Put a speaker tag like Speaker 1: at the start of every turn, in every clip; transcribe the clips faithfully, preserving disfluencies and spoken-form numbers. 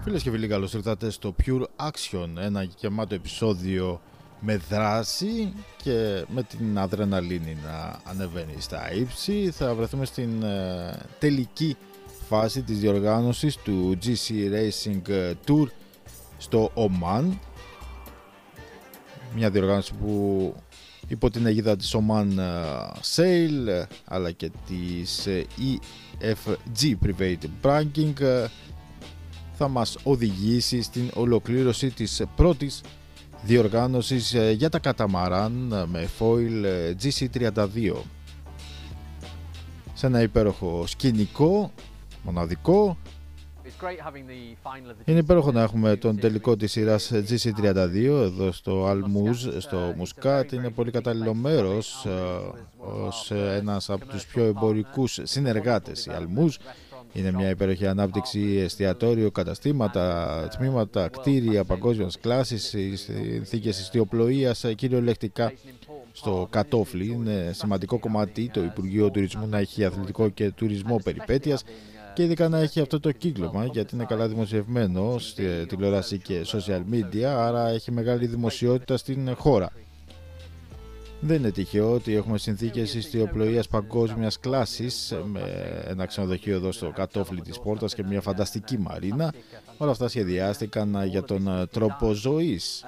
Speaker 1: Φίλες και φίλοι, καλώς ήρθατε στο Pure Action, ένα γεμάτο επεισόδιο με δράση και με την αδρεναλίνη να ανεβαίνει στα ύψη. Θα βρεθούμε στην ε, τελική φάση της διοργάνωσης του τζι σι Racing Tour στο Ομάν. Μια διοργάνωση που υπό την αιγίδα της Oman Sail αλλά και της ι εφ τζι Private Banking θα μας οδηγήσει στην ολοκλήρωση της πρώτης διοργάνωσης για τα καταμαράν με foil τζι σι τριάντα δύο σε ένα υπέροχο σκηνικό, μοναδικό. Είναι υπέροχο να έχουμε τον τελικό της σειράς τζι σι τριάντα δύο εδώ στο Αλμούζ, στο Μουσκάτ. Είναι πολύ κατάλληλο μέρος ως ένας από τους πιο εμπορικούς συνεργάτες. Η Αλμούζ είναι μια υπέροχη ανάπτυξη, εστιατόριο, καταστήματα, τμήματα, κτίρια παγκόσμιας κλάσης, συνθήκες ιστιοπλοείας κυριολεκτικά στο κατόφλι. Είναι σημαντικό κομμάτι το Υπουργείο Τουρισμού να έχει αθλητικό και τουρισμό περιπέτειας και ειδικά να έχει αυτό το κύκλωμα, γιατί είναι καλά δημοσιευμένο στη τηλεόραση και social media, άρα έχει μεγάλη δημοσιότητα στην χώρα. Δεν είναι τυχαίο ότι έχουμε συνθήκες ιστιοπλοείας παγκόσμιας κλάσης με ένα ξενοδοχείο εδώ στο κατόφλι της πόρτας και μια φανταστική μαρίνα. Όλα αυτά σχεδιάστηκαν για τον τρόπο ζωής.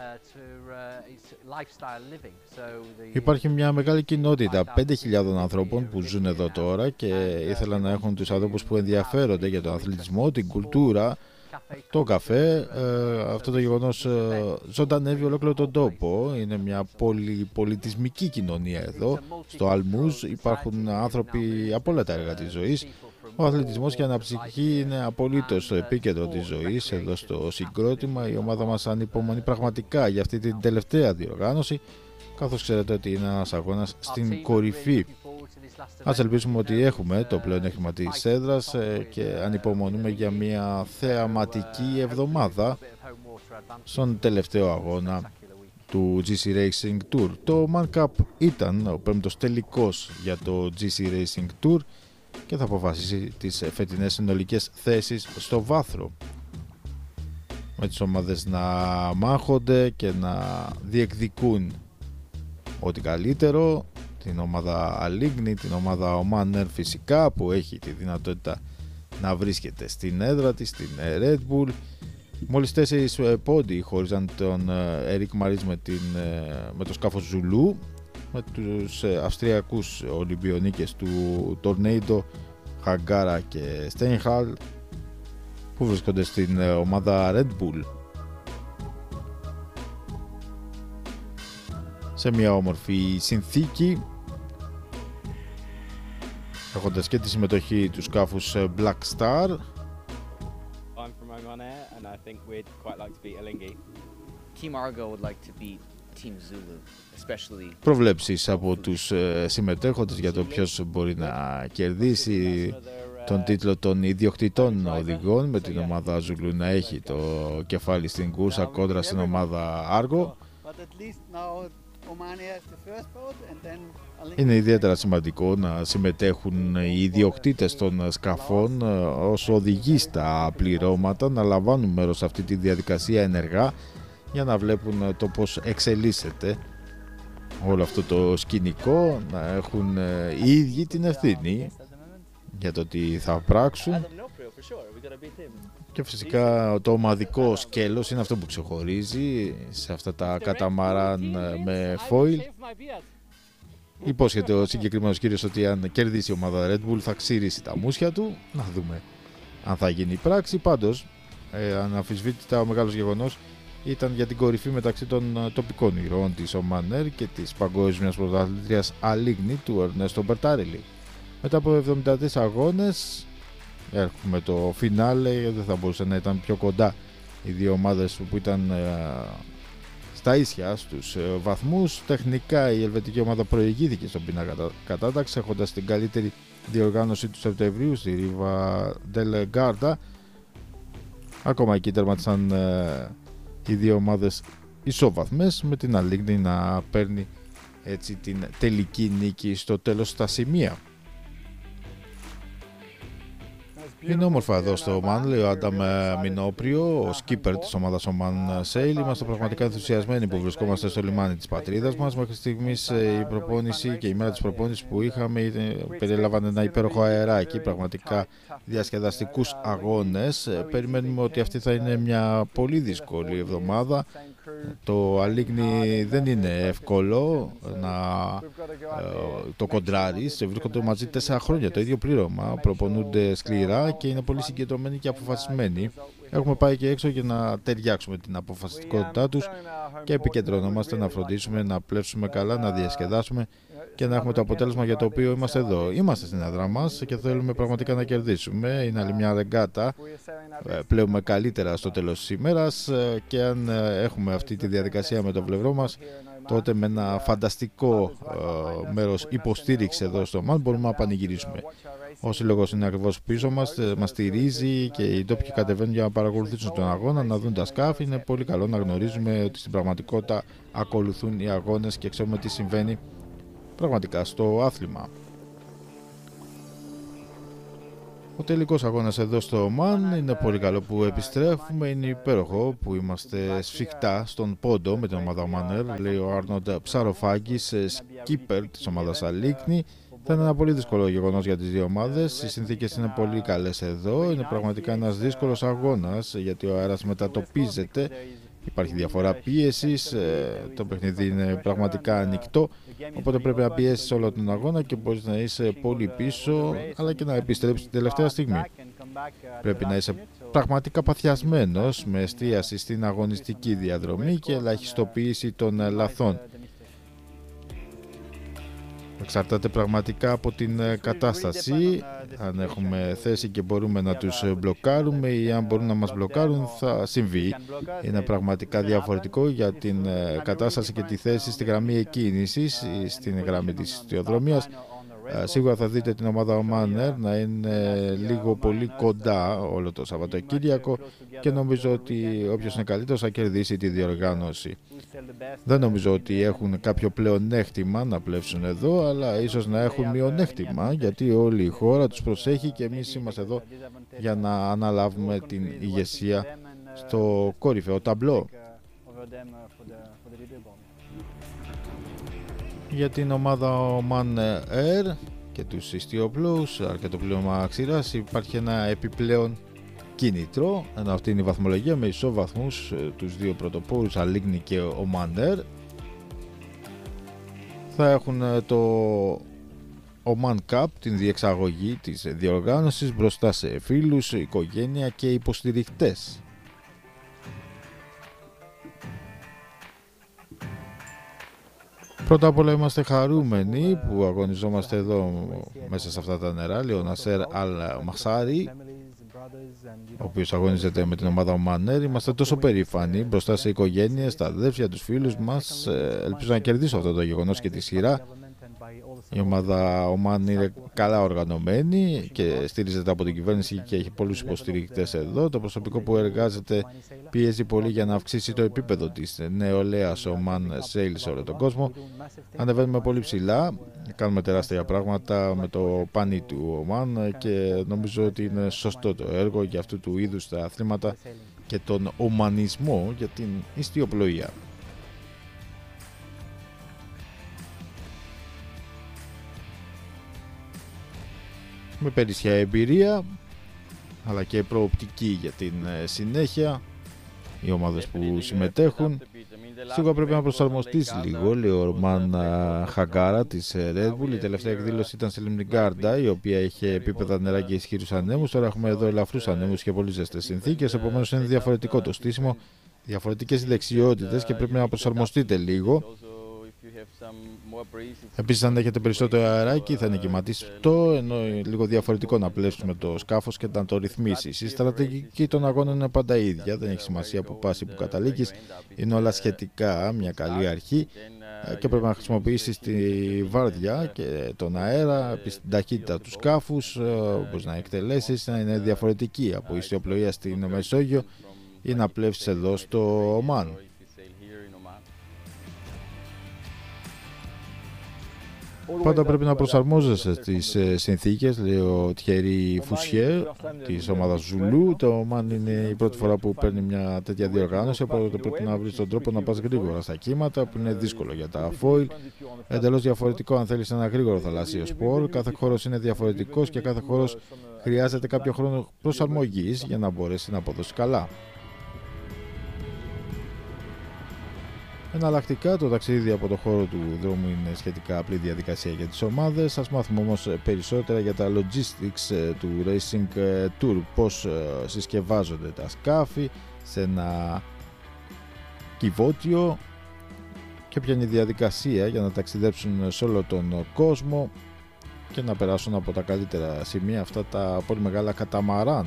Speaker 1: Υπάρχει μια μεγάλη κοινότητα πέντε χιλιάδες ανθρώπων που ζουν εδώ τώρα και ήθελαν να έχουν τους ανθρώπους που ενδιαφέρονται για τον αθλητισμό, την κουλτούρα, το καφέ. Ε, αυτό το γεγονός ε, ζωντανεύει ολόκληρο τον τόπο. Είναι μια πολυπολιτισμική κοινωνία εδώ στο Αλμούζ. Υπάρχουν άνθρωποι από όλα τα έργα της ζωής. Ο αθλητισμός και η αναψυχή είναι απολύτως στο επίκεντρο της ζωής εδώ στο συγκρότημα. Η ομάδα μας ανυπομονεί πραγματικά για αυτή την τελευταία διοργάνωση, καθώς ξέρετε ότι είναι ένας αγώνας στην κορυφή. Ας ελπίσουμε ότι έχουμε το πλεονέκτημα της έδρας και ανυπομονούμε για μια θεαματική εβδομάδα στον τελευταίο αγώνα του τζι σι Racing Tour. Το Man Cup ήταν ο πέμπτος τελικός για το τζι σι Racing Tour και θα αποφασίσει τις φετινές συνολικές θέσεις στο βάθρο, με τις ομάδες να μάχονται και να διεκδικούν ό,τι καλύτερο. Την ομάδα Αλίγνη, την ομάδα Oman φυσικά, που έχει τη δυνατότητα να βρίσκεται στην έδρα της, στην Red Bull. Μόλις τέσσερις πόντι χώριζαν τον Ερικ Μαρίς με, την, με το σκάφος Ζουλού, με τους αυστριακούς Ολυμπιονίκες του Tornado, Χαγκάρα και Στέινχαλ που βρίσκονται στην ομάδα Red Bull. Σε μια όμορφη συνθήκη, έχοντας και τη συμμετοχή του σκάφους Black Star. Προβλέψεις από τους συμμετέχοντες για το ποιος μπορεί να κερδίσει τον τίτλο των ιδιοκτητών οδηγών, με την ομάδα Ζουλού να έχει το κεφάλι στην κούρσα κόντρα στην ομάδα Άργο. Είναι ιδιαίτερα σημαντικό να συμμετέχουν οι ιδιοκτήτες των σκαφών ως οδηγοί στα πληρώματα, να λαμβάνουν μέρος σε αυτή τη διαδικασία ενεργά για να βλέπουν το πώς εξελίσσεται όλο αυτό το σκηνικό, να έχουν οι ίδιοι την ευθύνη για το τι θα πράξουν. Και φυσικά το ομαδικό σκέλος είναι αυτό που ξεχωρίζει σε αυτά τα καταμαράν με foil. Υπόσχεται ο συγκεκριμένος κύριος ότι αν κερδίσει η ομάδα Red Bull θα ξυρίσει τα μουσια του. Να δούμε αν θα γίνει πράξη. Πάντως, ε, αναμφισβήτητα ο μεγάλος γεγονός ήταν για την κορυφή μεταξύ των τοπικών ηρώων της Oman Air και της παγκόσμιας πρωταθλήτριας Αλίγνη του Ερνέστο Μπερτάρελι. Μετά από εβδομήντα τρεις αγώνες έχουμε το φινάλε. Δεν θα μπορούσε να ήταν πιο κοντά οι δύο ομάδες που ήταν ε, στα ίσια στους ε, βαθμούς. Τεχνικά η ελβετική ομάδα προηγήθηκε στον πίνακα κατάταξη, έχοντας την καλύτερη διοργάνωση του Σεπτεμβρίου στη Ρίβα Ντελ Γκάρντα. Ακόμα εκεί τέρματισαν ε, οι δύο ομάδες ισόβαθμες, με την Αλίγνη να παίρνει έτσι την τελική νίκη στο τέλος στα σημεία. Είναι όμορφα εδώ στο Ομάν, λέει ο Άνταμ Μινόπριο, ο σκίπερ της ομάδας Oman Sail. Είμαστε πραγματικά ενθουσιασμένοι που βρισκόμαστε στο λιμάνι της πατρίδας μας. Μέχρι στιγμής η προπόνηση και η μέρα της προπόνησης που είχαμε περιέλαβαν ένα υπέροχο αεράκι, πραγματικά διασκεδαστικούς αγώνες. Περιμένουμε ότι αυτή θα είναι μια πολύ δύσκολη εβδομάδα. Το Αλίγνη δεν είναι εύκολο να ε, το κοντράρεις. Βρίσκονται μαζί τέσσερα χρόνια, το ίδιο πλήρωμα. Προπονούνται σκληρά και είναι πολύ συγκεντρωμένοι και αποφασισμένοι. Έχουμε πάει και έξω για να ταιριάξουμε την αποφασιστικότητά τους και επικεντρωνόμαστε να φροντίσουμε, να πλέψουμε καλά, να διασκεδάσουμε και να έχουμε το αποτέλεσμα για το οποίο είμαστε εδώ. Είμαστε στην έδρα μας και θέλουμε πραγματικά να κερδίσουμε. Είναι άλλη μια ρεγκάτα. Πλέουμε καλύτερα στο τέλος της ημέρας και αν έχουμε αυτή τη διαδικασία με το πλευρό μας, τότε με ένα φανταστικό ε, μέρος υποστήριξη εδώ στο Ομάν μπορούμε να πανηγυρίσουμε. Ο σύλλογος είναι ακριβώς πίσω μας, μας στηρίζει και οι ντόπιοι κατεβαίνουν για να παρακολουθήσουν τον αγώνα, να δουν τα σκάφη. Είναι πολύ καλό να γνωρίζουμε ότι στην πραγματικότητα ακολουθούν οι αγώνες και ξέρουμε τι συμβαίνει πραγματικά στο άθλημα. Ο τελικός αγώνας εδώ στο Ομάν είναι πολύ καλό που επιστρέφουμε, είναι υπέροχο που είμαστε σφιχτά στον πόντο με την ομάδα Oman Air, λέει ο Άρνοντ Ψαροφάκης, σκίπερ της ομάδας Αλίγνη. Θα είναι ένα πολύ δύσκολο γεγονός για τις δύο ομάδες, οι συνθήκες είναι πολύ καλές εδώ, είναι πραγματικά ένας δύσκολος αγώνας γιατί ο αέρας μετατοπίζεται. Υπάρχει διαφορά πίεσης, το παιχνίδι είναι πραγματικά ανοιχτό, οπότε πρέπει να πιέσεις όλο τον αγώνα και μπορείς να είσαι πολύ πίσω, αλλά και να επιστρέψεις την τελευταία στιγμή. Πρέπει να είσαι πραγματικά παθιασμένος, με εστίαση στην αγωνιστική διαδρομή και ελαχιστοποίηση των λαθών. Εξαρτάται πραγματικά από την κατάσταση, αν έχουμε θέση και μπορούμε να τους μπλοκάρουμε ή αν μπορούν να μας μπλοκάρουν θα συμβεί. Είναι πραγματικά διαφορετικό για την κατάσταση και τη θέση στη γραμμή εκκίνησης ή στην γραμμή της ιστιοδρομίας. Σίγουρα θα δείτε την ομάδα Oman Air να είναι λίγο πολύ κοντά όλο το Σαββατοκύριακο και νομίζω ότι όποιος είναι καλύτερος θα κερδίσει τη διοργάνωση. Δεν νομίζω ότι έχουν κάποιο πλεονέκτημα να πλεύσουν εδώ, αλλά ίσως να έχουν μειονέκτημα γιατί όλη η χώρα τους προσέχει και εμείς είμαστε εδώ για να αναλάβουμε την ηγεσία στο κορυφαίο ταμπλό. Για την ομάδα Oman Air και τους ιστιοπλούς, αρκετό πλήρωμα ξηράς, υπάρχει ένα επιπλέον κίνητρο, ενώ αυτή είναι η βαθμολογία με ισόβαθμους τους δύο πρωτοπόρους Αλίγνη και Oman Air. Θα έχουν το Oman Cup, την διεξαγωγή της διοργάνωσης μπροστά σε φίλους, οικογένεια και υποστηρικτές. Πρώτα απ' όλα είμαστε χαρούμενοι που αγωνιζόμαστε εδώ μέσα σε αυτά τα νερά, λέει ο Νασέρ Αλ Μαχσάρι, ο οποίος αγωνίζεται με την ομάδα Oman Air. Είμαστε τόσο περήφανοι μπροστά σε οικογένειες, τα αδέρφια, τους φίλους μας. Ελπίζω να κερδίσω αυτό το γεγονός και τη σειρά. Η ομάδα Oman είναι καλά οργανωμένη και στηρίζεται από την κυβέρνηση και έχει πολλούς υποστηρικτές εδώ. Το προσωπικό που εργάζεται πιέζει πολύ για να αυξήσει το επίπεδο της νεολαίας Oman Sail σε όλο τον κόσμο. Ανεβαίνουμε πολύ ψηλά, κάνουμε τεράστια πράγματα με το πάνι του Oman και νομίζω ότι είναι σωστό το έργο για αυτού του είδους τα αθλήματα και τον ομανισμό για την ιστιοπλοεία. Με περισσιά εμπειρία αλλά και προοπτική για την συνέχεια οι ομάδες που συμμετέχουν. Σίγουρα πρέπει να προσαρμοστείς λίγο, λέει ο Ορμάν Χαγκάρα της Red Bull. Η τελευταία εκδήλωση ήταν στη Λιμνιγκάρντα, η οποία είχε επίπεδα νερά και ισχυρούς ανέμους. Τώρα έχουμε εδώ ελαφρούς ανέμους και πολύ ζεστές συνθήκες, επομένως είναι διαφορετικό το στήσιμο, διαφορετικές δεξιότητες και πρέπει να προσαρμοστείτε λίγο. Επίσης, αν έχετε περισσότερο αεράκι θα είναι κυματιστό, ενώ είναι λίγο διαφορετικό να πλέψεις με το σκάφος και να το ρυθμίσεις. Η στρατηγική των αγώνων είναι πάντα ίδια, δεν έχει σημασία που πας ή που καταλήγεις, είναι όλα σχετικά μια καλή αρχή και πρέπει να χρησιμοποιήσεις τη βάρδια και τον αέρα, την ταχύτητα του σκάφους, όπως να εκτελέσεις, να είναι διαφορετική από ιστιοπλοεία στην Μεσόγειο ή να πλέψεις εδώ στο Ομάν. Πάντα πρέπει να προσαρμόζεσαι στις συνθήκες, λέει ο Τιέρι Φουσιέ της ομάδας Ζουλού. Το Oman είναι η πρώτη φορά που παίρνει μια τέτοια διοργάνωση, οπότε πρέπει να βρεις τον τρόπο να πας γρήγορα στα κύματα, που είναι δύσκολο για τα foil. Εντελώς διαφορετικό αν θέλεις ένα γρήγορο θαλάσσιο σπορ. Κάθε χώρος είναι διαφορετικός και κάθε χώρος χρειάζεται κάποιο χρόνο προσαρμογής για να μπορέσει να αποδώσει καλά. Εναλλακτικά, το ταξίδι από το χώρο του δρόμου είναι σχετικά απλή διαδικασία για τις ομάδες. Ας μάθουμε όμως περισσότερα για τα logistics του Racing Tour, πώς συσκευάζονται τα σκάφη σε ένα κυβότιο και ποια είναι η διαδικασία για να ταξιδέψουν σε όλο τον κόσμο και να περάσουν από τα καλύτερα σημεία αυτά τα πολύ μεγάλα καταμαράν.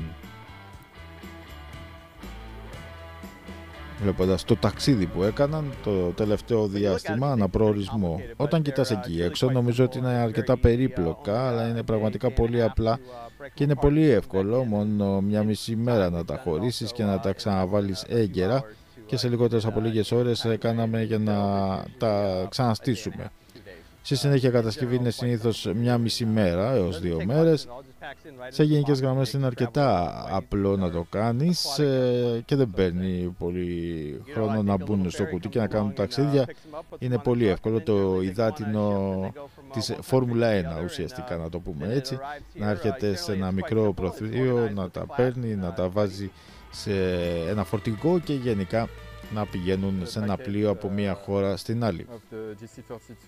Speaker 1: Βλέποντας το ταξίδι που έκαναν το τελευταίο διάστημα ανά προορισμό. Όταν κοιτάς εκεί έξω, νομίζω ότι είναι αρκετά περίπλοκα, αλλά είναι πραγματικά πολύ απλά και είναι πολύ εύκολο μόνο μια μισή μέρα να τα χωρίσεις και να τα ξαναβάλεις έγκαιρα, και σε λιγότερες από λίγες ώρες κάναμε για να τα ξαναστήσουμε. Στη συνέχεια, η κατασκευή είναι συνήθως μια μισή μέρα έως δύο μέρες. Σε γενικές γραμμές είναι αρκετά απλό να το κάνεις και δεν παίρνει πολύ χρόνο να μπουν στο κουτί και να κάνουν ταξίδια. Είναι πολύ εύκολο, το υδάτινο της Φόρμουλα ένα ουσιαστικά, να το πούμε έτσι, να έρχεται σε ένα μικρό προθύριο, να τα παίρνει, να τα βάζει σε ένα φορτηγό και γενικά να πηγαίνουν σε ένα πλοίο από μία χώρα στην άλλη.